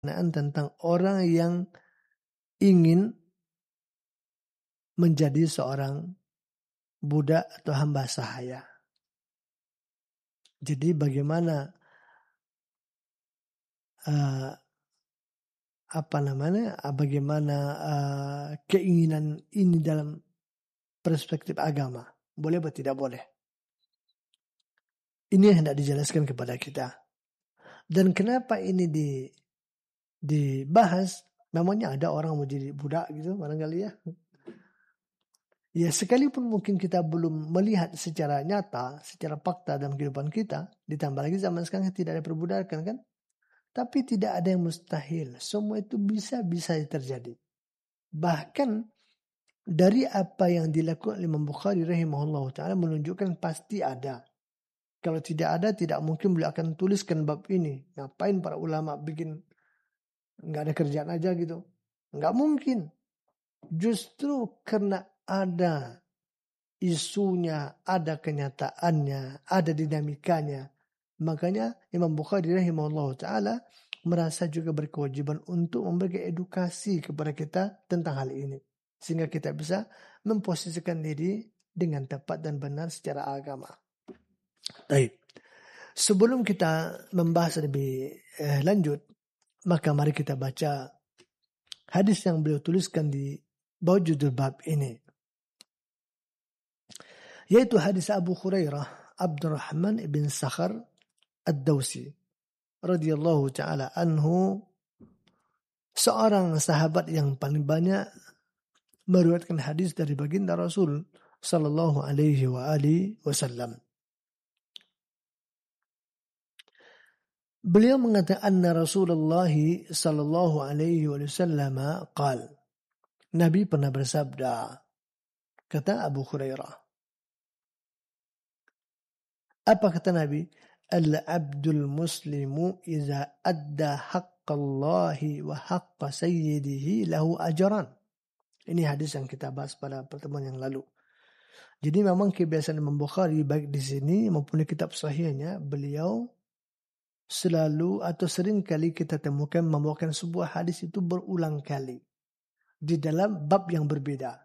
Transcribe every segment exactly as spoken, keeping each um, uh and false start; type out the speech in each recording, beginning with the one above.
tentang orang yang ingin menjadi seorang budak atau hamba sahaya. Jadi bagaimana uh, apa namanya? Bagaimana uh, keinginan ini dalam perspektif agama? Boleh atau tidak boleh? Ini yang hendak dijelaskan kepada kita. Dan kenapa ini di dibahas? Namanya ada orang mau jadi budak gitu, barangkali ya. Ya sekalipun mungkin kita belum melihat secara nyata, secara fakta dalam kehidupan kita, ditambah lagi zaman sekarang tidak ada perbudakan kan? Tapi tidak ada yang mustahil. Semua itu bisa-bisa terjadi. Bahkan dari apa yang dilakukan oleh Imam Bukhari rahimahullah ta'ala menunjukkan pasti ada. Kalau tidak ada, tidak mungkin beliau akan tuliskan bab ini. Ngapain para ulama bikin nggak ada kerjaan aja gitu? Nggak mungkin. Justru karena ada isunya, ada kenyataannya, ada dinamikanya. Makanya Imam Bukhari rahimahullah ta'ala merasa juga berkewajiban untuk memberikan edukasi kepada kita tentang hal ini. Sehingga kita bisa memposisikan diri dengan tepat dan benar secara agama. Baik. Sebelum kita membahas lebih eh, lanjut, maka mari kita baca hadis yang beliau tuliskan di bawah judul bab ini. Yaitu hadis Abu Hurairah Abdurrahman ibn Sakhar Ad-Dawsi radhiyallahu ta'ala anhu, seorang sahabat yang paling banyak meriwayatkan hadis dari baginda Rasul sallallahu alaihi wa alihi wasallam. Beliau mengatakan anna Rasulullah sallallahu alaihi wasallam qaal, Nabi pernah bersabda, kata Abu Hurairah. Apa kata Nabi? Al-abdul muslimu iza adda haqqallahi wa haqqa sayyidihi lahu ajran. Ini hadis yang kita bahas pada pertemuan yang lalu. Jadi memang kebiasaan Imam Bukhari baik di sini maupun di kitab sahihnya, beliau selalu atau sering kali kita temukan membawakan sebuah hadis itu berulang kali di dalam bab yang berbeda.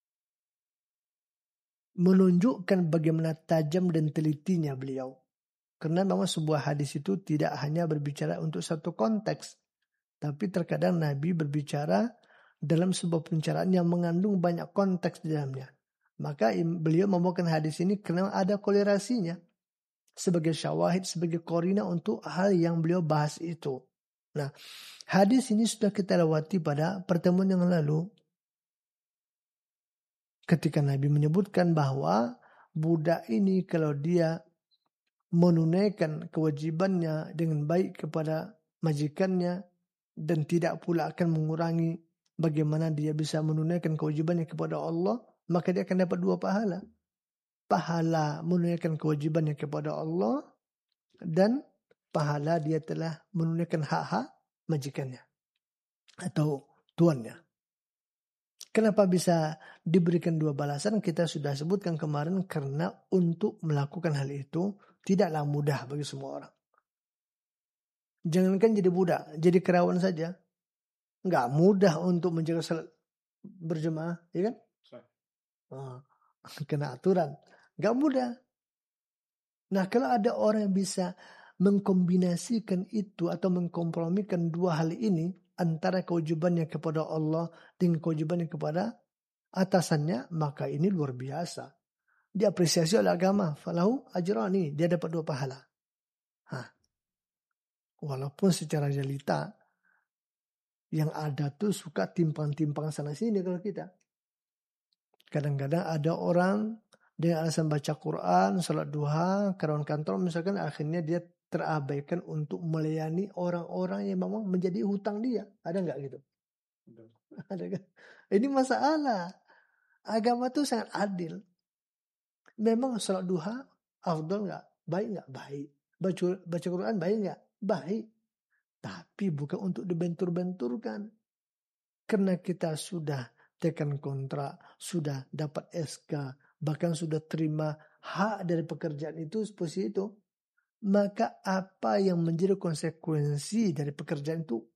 Menunjukkan bagaimana tajam dan telitinya beliau. Karena memang sebuah hadis itu tidak hanya berbicara untuk satu konteks. Tapi terkadang Nabi berbicara dalam sebuah pembicaraan yang mengandung banyak konteks di dalamnya. Maka beliau membawakan hadis ini karena ada kolerasinya. Sebagai syawahid, sebagai korina untuk hal yang beliau bahas itu. Nah, hadis ini sudah kita lewati pada pertemuan yang lalu. Ketika Nabi menyebutkan bahwa budak ini kalau dia menunaikan kewajibannya dengan baik kepada majikannya dan tidak pula akan mengurangi bagaimana dia bisa menunaikan kewajibannya kepada Allah, maka dia akan dapat dua pahala. Pahala menunaikan kewajibannya kepada Allah dan pahala dia telah menunaikan hak-hak majikannya atau tuannya. Kenapa bisa diberikan dua balasan? Kita sudah sebutkan kemarin karena untuk melakukan hal itu tidaklah mudah bagi semua orang. Jangankan jadi budak, jadi kerawan saja. Nggak mudah untuk menjaga salat berjemaah, ya kan? Oh, kena aturan. Nggak mudah. Nah, kalau ada orang yang bisa mengkombinasikan itu atau mengkompromikan dua hal ini, antara kewajibannya kepada Allah dengan kewajibannya kepada atasannya, maka ini luar biasa. Diapresiasi oleh agama. Falahu ajrani, dia dapat dua pahala. Hah. Walaupun secara realita yang ada tuh suka timpang-timpang sana sini kalau kita. Kadang-kadang ada orang dengan alasan baca Quran, salat duha, karyawan kantor misalkan, akhirnya dia terabaikan untuk melayani orang-orang yang memang menjadi hutang dia. Ada nggak gitu? Ada kan? Ini masalah. Agama itu sangat adil. Memang salat duha afdal nggak? Baik nggak? Baik. Baca, baca Quran baik nggak? Baik. Tapi bukan untuk dibentur-benturkan. Karena kita sudah tekan kontrak, sudah dapat S K, bahkan sudah terima hak dari pekerjaan itu seperti itu. Maka apa yang menjadi konsekuensi dari pekerjaan itu